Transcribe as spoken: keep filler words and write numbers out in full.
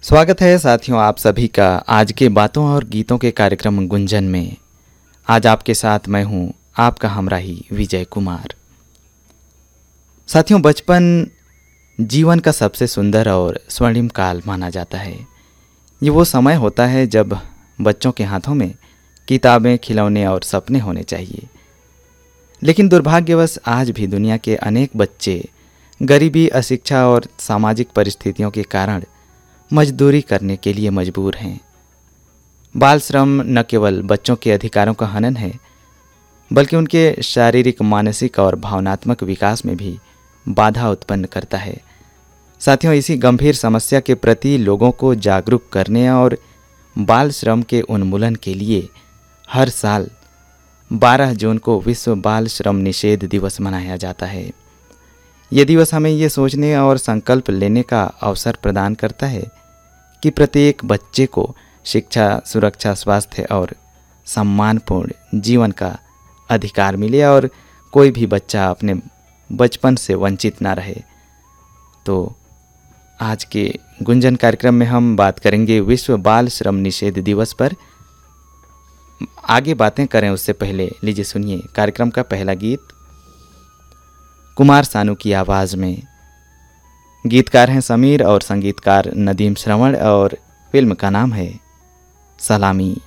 स्वागत है साथियों आप सभी का आज के बातों और गीतों के कार्यक्रम गुंजन में। आज आपके साथ मैं हूं आपका हमराही विजय कुमार। साथियों, बचपन जीवन का सबसे सुंदर और स्वर्णिम काल माना जाता है। ये वो समय होता है जब बच्चों के हाथों में किताबें, खिलौने और सपने होने चाहिए। लेकिन दुर्भाग्यवश आज भी दुनिया के अनेक बच्चे गरीबी, अशिक्षा और सामाजिक परिस्थितियों के कारण मजदूरी करने के लिए मजबूर हैं। बाल श्रम न केवल बच्चों के अधिकारों का हनन है, बल्कि उनके शारीरिक, मानसिक और भावनात्मक विकास में भी बाधा उत्पन्न करता है। साथियों, इसी गंभीर समस्या के प्रति लोगों को जागरूक करने और बाल श्रम के उन्मूलन के लिए हर साल बारह जून को विश्व बाल श्रम निषेध दिवस मनाया जाता है। ये दिवस हमें ये सोचने और संकल्प लेने का अवसर प्रदान करता है कि प्रत्येक बच्चे को शिक्षा, सुरक्षा, स्वास्थ्य और सम्मानपूर्ण जीवन का अधिकार मिले और कोई भी बच्चा अपने बचपन से वंचित ना रहे। तो आज के गुंजन कार्यक्रम में हम बात करेंगे विश्व बाल श्रम निषेध दिवस पर। आगे बातें करें उससे पहले लीजिए सुनिए कार्यक्रम का पहला गीत कुमार सानू की आवाज़ में। गीतकार हैं समीर और संगीतकार नदीम श्रवण और फिल्म का नाम है सलामी।